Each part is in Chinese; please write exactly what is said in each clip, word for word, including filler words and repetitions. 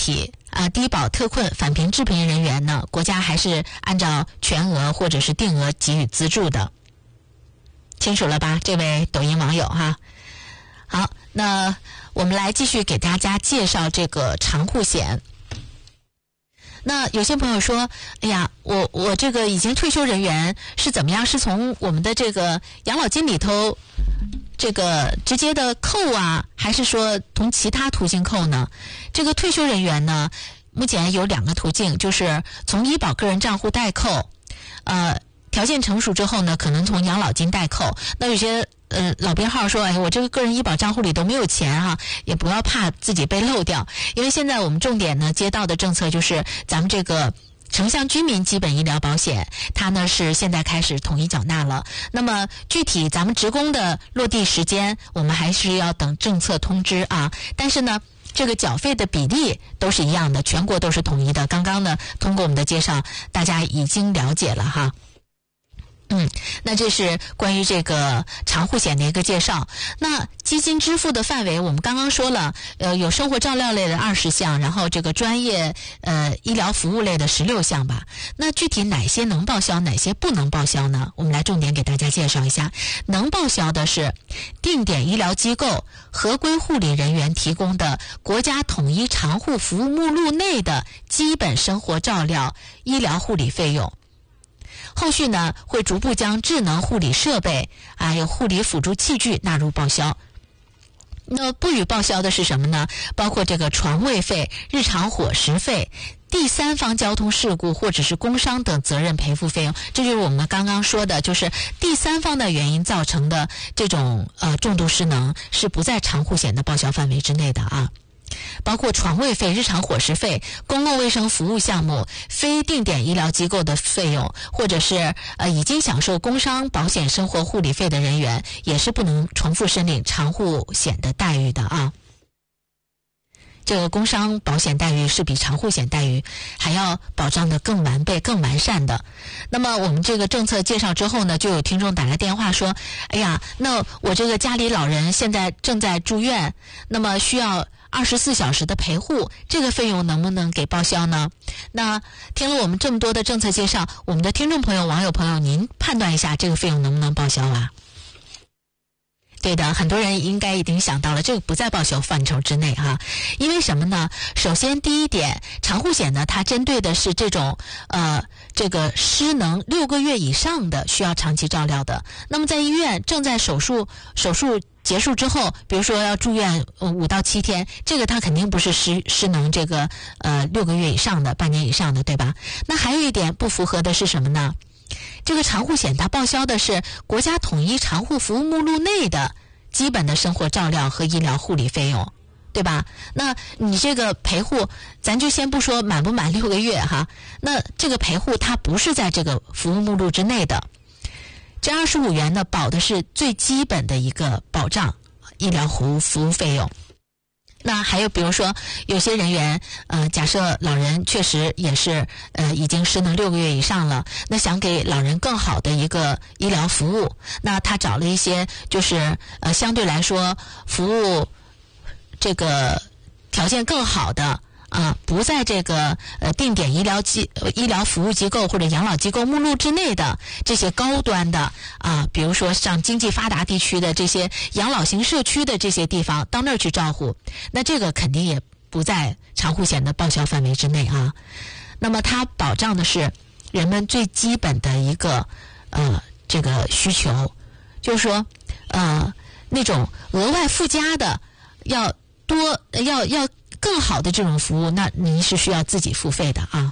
体啊低保特困返贫致贫人员呢，国家还是按照全额或者是定额给予资助的。清楚了吧，这位抖音网友哈。好，那我们来继续给大家介绍这个长护险。那有些朋友说，哎呀，我我这个已经退休人员是怎么样？是从我们的这个养老金里头这个直接的扣啊，还是说从其他途径扣呢？这个退休人员呢，目前有两个途径，就是从医保个人账户代扣，呃。条件成熟之后呢，可能从养老金代扣。那有些呃老编号说，哎，我这个个人医保账户里都没有钱哈、啊，也不要怕自己被漏掉，因为现在我们重点呢接到的政策就是咱们这个城乡居民基本医疗保险，它呢是现在开始统一缴纳了。那么具体咱们职工的落地时间，我们还是要等政策通知啊。但是呢，这个缴费的比例都是一样的，全国都是统一的。刚刚呢，通过我们的介绍，大家已经了解了哈。嗯，那这是关于这个长护险的一个介绍。那基金支付的范围，我们刚刚说了，呃，有生活照料类的二十项，然后这个专业呃医疗服务类的十六项吧。那具体哪些能报销，哪些不能报销呢？我们来重点给大家介绍一下。能报销的是定点医疗机构合规护理人员提供的国家统一长护服务目录内的基本生活照料医疗护理费用。后续呢，会逐步将智能护理设备还有护理辅助器具纳入报销。那不予报销的是什么呢？包括这个床位费、日常伙食费、第三方交通事故或者是工伤等责任赔付费用。这就是我们刚刚说的，就是第三方的原因造成的这种呃重度失能是不在长护险的报销范围之内的啊。包括床位费、日常伙食费、公共卫生服务项目、非定点医疗机构的费用，或者是呃已经享受工伤保险生活护理费的人员，也是不能重复申领长护险的待遇的啊。这个工伤保险待遇是比长护险待遇还要保障的更完备、更完善的。那么我们这个政策介绍之后呢，就有听众打来电话说，哎呀，那我这个家里老人现在正在住院，那么需要二十四小时的陪护，这个费用能不能给报销呢？那听了我们这么多的政策介绍，我们的听众朋友、网友朋友，您判断一下这个费用能不能报销啊？对的，很多人应该已经想到了，这个不在报销范畴之内哈。因为什么呢？首先第一点，长护险呢，它针对的是这种呃这个失能六个月以上的需要长期照料的。那么在医院正在手术手术结束之后，比如说要住院五到七天，这个它肯定不是失失能这个呃六个月以上的、半年以上的，对吧？那还有一点不符合的是什么呢？这个长护险它报销的是国家统一长护服务目录内的基本的生活照料和医疗护理费用，对吧？那你这个陪护，咱就先不说满不满六个月哈，那这个陪护它不是在这个服务目录之内的。这二十五元呢，保的是最基本的一个保障医疗服务服务费用。那还有比如说有些人员呃假设老人确实也是呃已经失能六个月以上了，那想给老人更好的一个医疗服务，那他找了一些就是呃相对来说服务这个条件更好的啊，不在这个呃定点医疗机医疗服务机构或者养老机构目录之内的这些高端的啊，比如说像经济发达地区的这些养老型社区的这些地方，到那儿去照护，那这个肯定也不在长护险的报销范围之内啊。那么它保障的是人们最基本的一个呃这个需求，就是说呃那种额外附加的要多要要更好的这种服务，那您是需要自己付费的啊。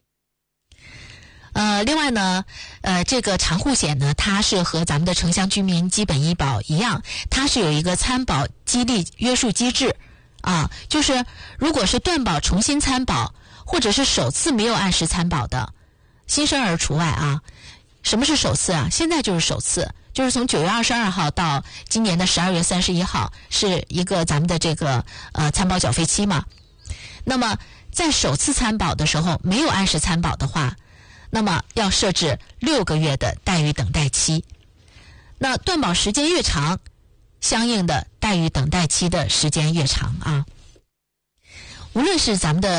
呃，另外呢，呃，这个长护险呢，它是和咱们的城乡居民基本医保一样，它是有一个参保激励约束机制啊，就是如果是断保重新参保，或者是首次没有按时参保的，新生儿除外啊。什么是首次啊？现在就是首次，就是从九月二十二号到今年的十二月三十一号，是一个咱们的这个呃参保缴费期嘛。那么在首次参保的时候没有按时参保的话，那么要设置六个月的待遇等待期。那断保时间越长，相应的待遇等待期的时间越长啊。无论是咱们的